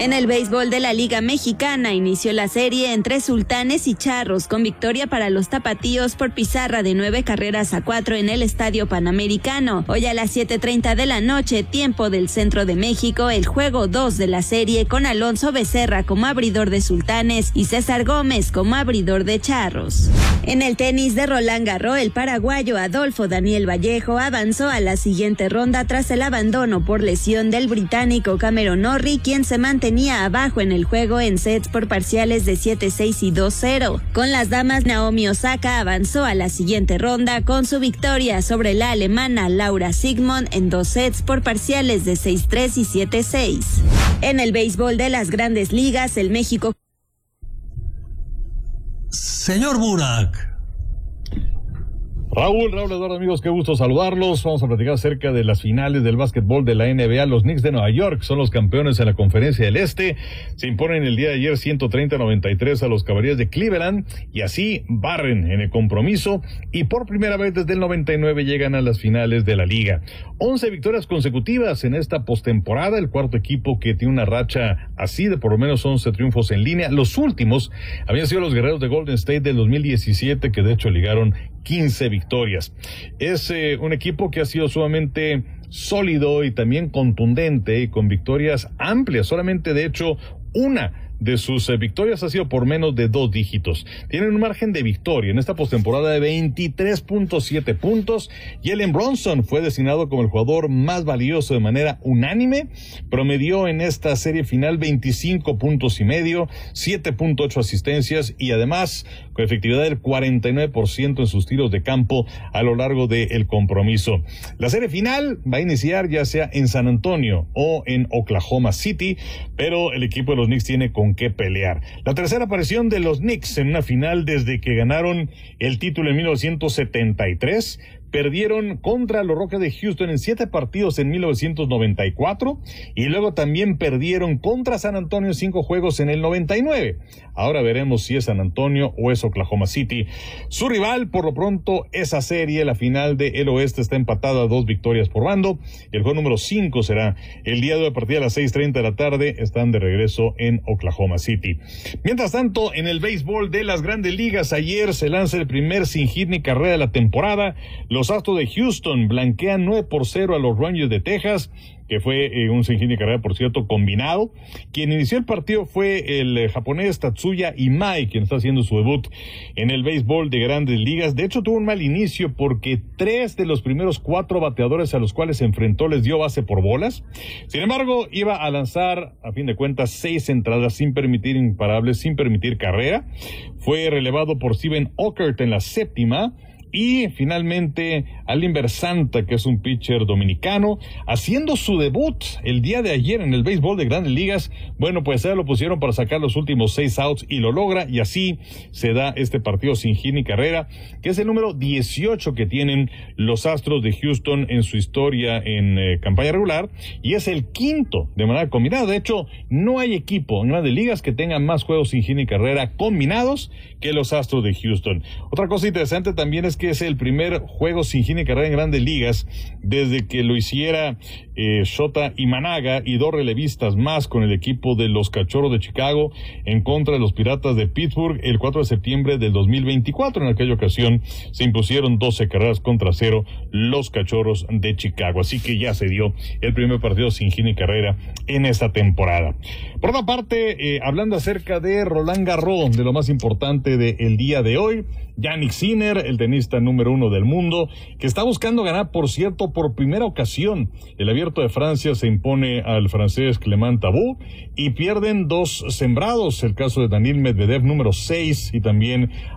En el béisbol de la Liga Mexicana inició la serie entre Sultanes y Charros con victoria para los tapatíos por pizarra de 9-4 en el Estadio Panamericano. Hoy a las 7:30 de la noche, tiempo del centro de México, el juego 2 de la serie con Alonso Becerra como abridor de Sultanes y César Gómez como abridor de Charros. En el tenis de Roland Garros, el paraguayo Adolfo Daniel Vallejo avanzó a la siguiente ronda tras el abandono por lesión del británico Cameron Norrie, quien se mantenía abajo en el juego en sets por parciales de 7-6 y 2-0. Con las damas, Naomi Osaka avanzó a la siguiente ronda con su victoria sobre la alemana Laura Siegemund en 2 sets por parciales de 6-3 y 7-6. En el béisbol de las Grandes Ligas, el México. Señor Burak. Raúl Eduardo, amigos, qué gusto saludarlos. Vamos a platicar acerca de las finales del básquetbol de la NBA. Los Knicks de Nueva York son los campeones en la Conferencia del Este. Se imponen el día de ayer 130-93 a los Cavaliers de Cleveland y así barren en el compromiso y por primera vez desde el 99 llegan a las finales de la liga. 11 victorias consecutivas en esta postemporada, el cuarto equipo que tiene una racha así de por lo menos 11 triunfos en línea. Los últimos habían sido los guerreros de Golden State del 2017, que de hecho ligaron 15 victorias. Es un equipo que ha sido sumamente sólido y también contundente y con victorias amplias. Solamente de hecho una de sus victorias ha sido por menos de 2 dígitos. Tienen un margen de victoria en esta postemporada de 23.7 puntos. Jalen Brunson fue designado como el jugador más valioso de manera unánime. Promedió en esta serie final 25 puntos y medio, 7.8 asistencias y además con efectividad del 49% en sus tiros de campo a lo largo del compromiso. La serie final va a iniciar ya sea en San Antonio o en Oklahoma City, pero el equipo de los Knicks tiene con qué pelear. La tercera aparición de los Knicks en una final desde que ganaron el título en 1973. Perdieron contra los Rockets de Houston en 7 partidos en 1994 y luego también perdieron contra San Antonio en 5 juegos en el 99. Ahora veremos si es San Antonio o es Oklahoma City. Su rival, por lo pronto, esa serie, la final del Oeste, está empatada a 2 victorias por bando. El juego número 5 será el día de hoy a partir de las 6:30 de la tarde. Están de regreso en Oklahoma City. Mientras tanto, en el béisbol de las Grandes Ligas, ayer se lanza el primer sin hit ni carrera de la temporada. Los Astros de Houston blanquean 9-0 a los Rangers de Texas, que fue un sin hit ni carrera, por cierto, combinado. Quien inició el partido fue el japonés Tatsuya Imai, quien está haciendo su debut en el béisbol de Grandes Ligas. De hecho, tuvo un mal inicio porque 3 de los primeros 4 bateadores a los cuales se enfrentó les dio base por bolas. Sin embargo, iba a lanzar, a fin de cuentas, 6 entradas sin permitir imparables, sin permitir carrera. Fue relevado por Steven Ockert en la 7ª. Y finalmente Alimber Santa, que es un pitcher dominicano, haciendo su debut el día de ayer en el béisbol de Grandes Ligas. Bueno, pues ya lo pusieron para sacar los últimos 6 outs y lo logra, y así se da este partido sin hit ni carrera, que es el número 18 que tienen los Astros de Houston en su historia en campaña regular, y es el 5º de manera combinada. De hecho, no hay equipo en Grandes Ligas que tenga más juegos sin hit ni carrera combinados que los Astros de Houston. Otra cosa interesante también es que es el primer juego sin hit ni carrera en Grandes Ligas desde que lo hiciera Shota Imanaga y 2 relevistas más con el equipo de los Cachorros de Chicago en contra de los Piratas de Pittsburgh el 4 de septiembre del 2024. En aquella ocasión se impusieron 12 carreras contra 0 los Cachorros de Chicago. Así que ya se dio el primer partido sin hit ni carrera en esta temporada. Por otra parte, hablando acerca de Roland Garros, de lo más importante del día de hoy, Jannik Sinner, el tenista número 1 del mundo, que está buscando ganar, por cierto, por primera ocasión el Abierto de Francia. Se impone al francés Clément Tabou y pierden 2 sembrados, el caso de Daniil Medvedev, número 6, y también